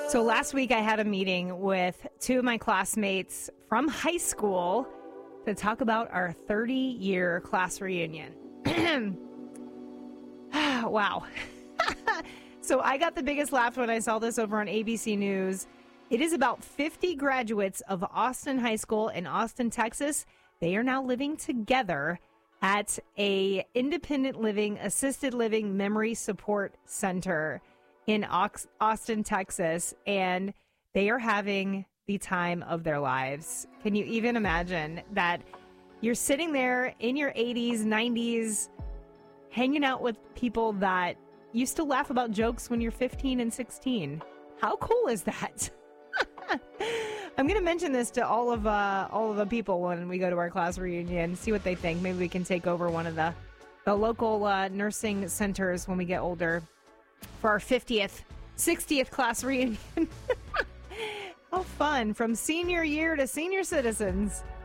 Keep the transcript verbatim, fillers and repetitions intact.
So last week I had a meeting with two of my classmates from high school to talk about our thirty-year class reunion. Wow. So I got the biggest laugh when I saw this over on A B C News. It is about fifty graduates of Austin High School in Austin, Texas. They are now living together at a independent living, assisted living memory support center in Austin, Texas, and they are having the time of their lives. Can you even imagine that you're sitting there in your eighties, nineties, hanging out with people that used to laugh about jokes when you're fifteen and sixteen? How cool is that? I'm going to mention this to all of uh, all of the people when we go to our class reunion, see what they think. Maybe we can take over one of the, the local uh, nursing centers when we get older for our fiftieth, sixtieth class reunion. How fun, from senior year to senior citizens.